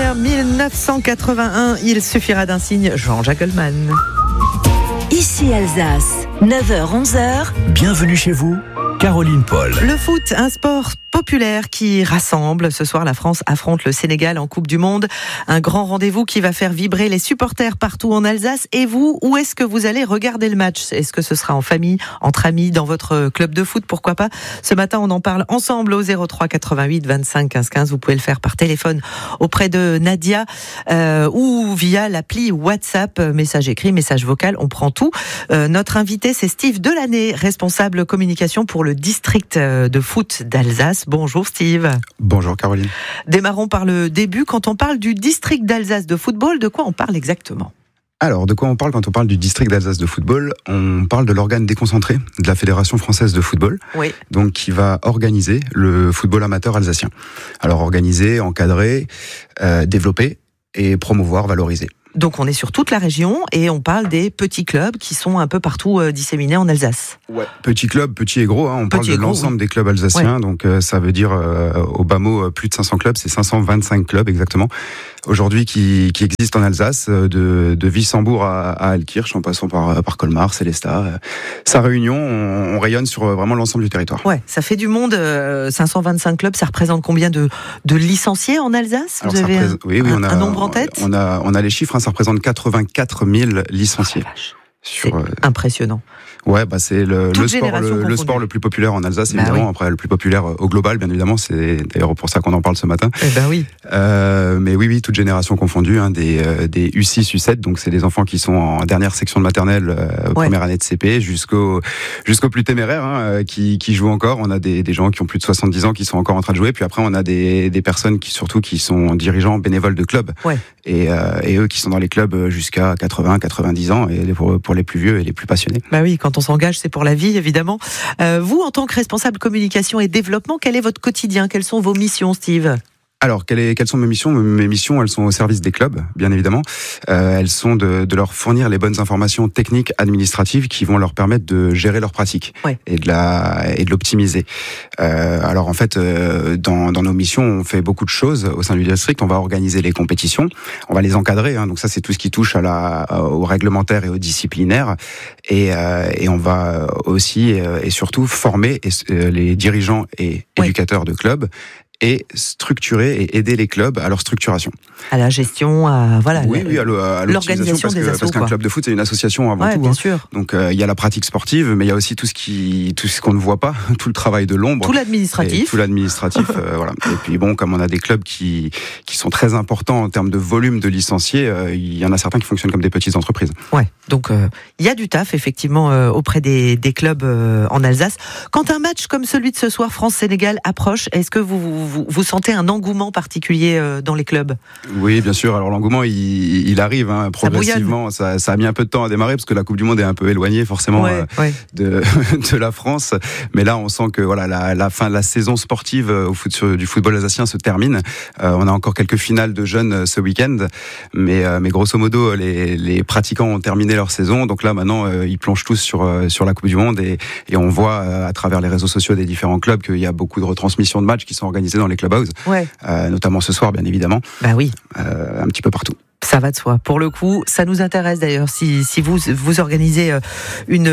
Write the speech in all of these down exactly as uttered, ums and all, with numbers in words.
vers dix-neuf cent quatre-vingt-un, il suffira d'un signe, Jean-Jacques Goldman. Ici Alsace, neuf heures onze heures. Bienvenue chez vous, Caroline Paul. Le foot, un sport populaire qui rassemble. Ce soir, la France affronte le Sénégal en Coupe du Monde. Un grand rendez-vous qui va faire vibrer les supporters partout en Alsace. Et vous, où est-ce que vous allez regarder le match ? Est-ce que ce sera en famille, entre amis, dans votre club de foot ? Pourquoi pas ? Ce matin, on en parle ensemble au zéro trois quatre-vingt-huit vingt-cinq quinze quinze. Vous pouvez le faire par téléphone auprès de Nadia euh, ou via l'appli WhatsApp, message écrit, message vocal, on prend tout. Euh, notre invité, c'est Steve Delaney, responsable communication pour le district de foot d'Alsace. Bonjour Steve. Bonjour Caroline. Démarrons par le début. Quand on parle du district d'Alsace de football, de quoi on parle exactement ? Alors, de quoi on parle quand on parle du district d'Alsace de football ? On parle de l'organe déconcentré de la Fédération française de football, oui. Donc qui va organiser le football amateur alsacien. Alors organiser, encadrer, euh, développer et promouvoir, valoriser. Donc on est sur toute la région et on parle des petits clubs qui sont un peu partout euh, disséminés en Alsace. Ouais. Petits clubs, petits et gros, hein. on Petit parle de gros, l'ensemble oui. des clubs alsaciens, ouais. donc euh, ça veut dire euh, au bas mot plus de cinq cents clubs, c'est cinq cent vingt-cinq clubs exactement, aujourd'hui qui, qui existent en Alsace, de, de Wissembourg à, à Altkirch, en passant par, par Colmar, Célestat. Euh, sa réunion, on, on rayonne sur vraiment l'ensemble du territoire. Ouais, ça fait du monde, euh, cinq cent vingt-cinq clubs, ça représente combien de, de licenciés en Alsace ? Vous Alors, avez représente... un, oui, oui, un, on a, un nombre en tête ? on a, on a les chiffres, hein, ça représente quatre-vingt-quatre mille licenciés. Oh, sur, c'est euh... impressionnant. Ouais, bah c'est le, le sport, le, le sport le plus populaire en Alsace, bah évidemment. Oui. Après, le plus populaire au global, bien évidemment. C'est d'ailleurs pour ça qu'on en parle ce matin. Eh ben oui. Euh, mais oui, oui, toute génération confondue, hein, des, euh, des U six, U sept, donc c'est des enfants qui sont en dernière section de maternelle, euh, ouais. première année de C P, jusqu'au jusqu'au plus téméraire, hein, qui, qui jouent encore. On a des, des gens qui ont plus de soixante-dix ans qui sont encore en train de jouer. Puis après, on a des, des personnes qui surtout qui sont dirigeants bénévoles de clubs. Ouais. Et, euh, et eux qui sont dans les clubs jusqu'à quatre-vingts, quatre-vingt-dix ans, et pour, pour les plus vieux et les plus passionnés. Bah oui, quand on s'engage, c'est pour la vie, évidemment. Euh, vous, en tant que responsable communication et développement, quel est votre quotidien ? Quelles sont vos missions, Steve ? Alors, quelles, est, quelles sont mes missions ? Mes missions, elles sont au service des clubs, bien évidemment. Euh, elles sont de, de leur fournir les bonnes informations techniques, administratives, qui vont leur permettre de gérer leur pratique ouais. et de la et de l'optimiser. Euh, alors, en fait, euh, dans, dans nos missions, on fait beaucoup de choses au sein du district. On va organiser les compétitions, on va les encadrer. Hein, donc ça, c'est tout ce qui touche à la au réglementaire et au disciplinaire. Et, euh, et on va aussi euh, et surtout former euh, les dirigeants et ouais. éducateurs de clubs, et structurer et aider les clubs à leur structuration. À la gestion, à voilà. Oui, oui, à, le, à l'organisation parce des que, assos, parce qu'un quoi. club de foot c'est une association avant ouais, tout. Bien hein. sûr. Donc il euh, y a la pratique sportive, mais il y a aussi tout ce qui, tout ce qu'on ne voit pas, tout le travail de l'ombre, tout l'administratif, tout l'administratif, euh, voilà. Et puis bon, comme on a des clubs qui qui sont très importants en termes de volume de licenciés, il euh, y en a certains qui fonctionnent comme des petites entreprises. Ouais. Donc il euh, y a du taf effectivement euh, auprès des des clubs euh, en Alsace. Quand un match comme celui de ce soir France-Sénégal approche, est-ce que vous vous, vous sentez un engouement particulier euh, dans les clubs ? Oui, bien sûr. Alors l'engouement, il, il arrive hein, progressivement. Ça, ça, ça a mis un peu de temps à démarrer parce que la Coupe du Monde est un peu éloignée forcément ouais, euh, ouais. de de la France. Mais là, on sent que voilà, la, la fin de la saison sportive au foot, sur, du football alsacien se termine. Euh, on a encore quelques finales de jeunes euh, ce week-end, mais euh, mais grosso modo, les les pratiquants ont terminé leur saison. Donc là, maintenant, euh, ils plongent tous sur euh, sur la Coupe du Monde et et on voit euh, à travers les réseaux sociaux des différents clubs qu'il y a beaucoup de retransmissions de matchs qui sont organisées dans les clubhouses. Ouais. Euh, notamment ce soir, bien évidemment. Bah oui. Euh, un petit peu partout. Ça va de soi. Pour le coup, ça nous intéresse d'ailleurs si, si vous, vous organisez une,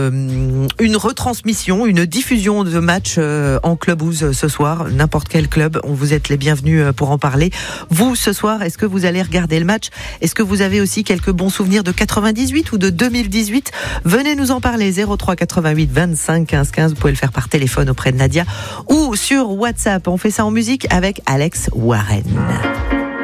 une retransmission, une diffusion de match en clubhouse ce soir, n'importe quel club, on vous êtes les bienvenus pour en parler. Vous, ce soir, est-ce que vous allez regarder le match ? Est-ce que vous avez aussi quelques bons souvenirs de quatre-vingt-dix-huit ou de deux mille dix-huit ? Venez nous en parler, zéro trois quatre-vingt-huit vingt-cinq quinze quinze. Vous pouvez le faire par téléphone auprès de Nadia ou sur WhatsApp. On fait ça en musique avec Alex Warren.